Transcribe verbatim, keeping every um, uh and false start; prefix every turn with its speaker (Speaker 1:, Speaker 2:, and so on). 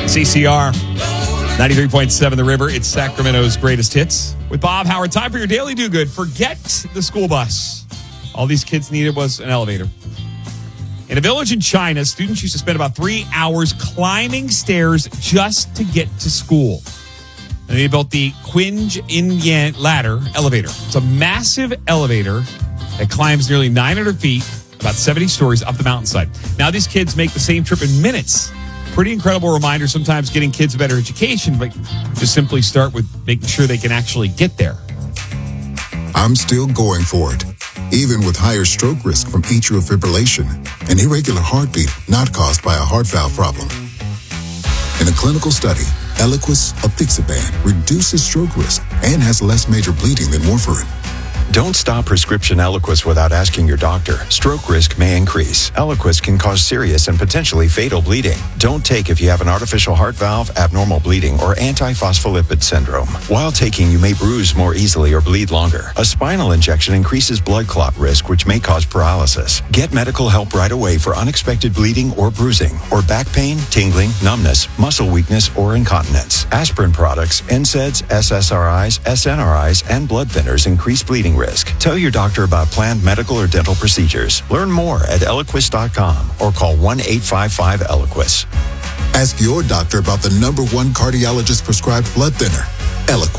Speaker 1: C C R, ninety-three point seven The River. It's Sacramento's greatest hits. With Bob Howard, time for your daily do-good. Forget the school bus. All these kids needed was an elevator. In a village in China, students used to spend about three hours climbing stairs just to get to school. And they built the Qinj Inyan ladder elevator. It's a massive elevator that climbs nearly nine hundred feet, about seventy stories up the mountainside. Now these kids make the same trip in minutes. Pretty incredible reminder, sometimes getting kids a better education, but just simply start with making sure they can actually get there.
Speaker 2: I'm still going for it, even with higher stroke risk from atrial fibrillation, an irregular heartbeat not caused by a heart valve problem. In a clinical study, Eliquis apixaban reduces stroke risk and has less major bleeding than warfarin.
Speaker 3: Don't stop prescription Eliquis without asking your doctor. Stroke risk may increase. Eliquis can cause serious and potentially fatal bleeding. Don't take if you have an artificial heart valve, abnormal bleeding, or antiphospholipid syndrome. While taking, you may bruise more easily or bleed longer. A spinal injection increases blood clot risk, which may cause paralysis. Get medical help right away for unexpected bleeding or bruising, or back pain, tingling, numbness, muscle weakness, or incontinence. Aspirin products, N SAIDs, S S R Is, S N R Is, and blood thinners increase bleeding risk. Tell your doctor about planned medical or dental procedures. Learn more at Eliquis dot com or call one eight five five Eliquis.
Speaker 2: Ask your doctor about the number one cardiologist prescribed blood thinner, Eliquis.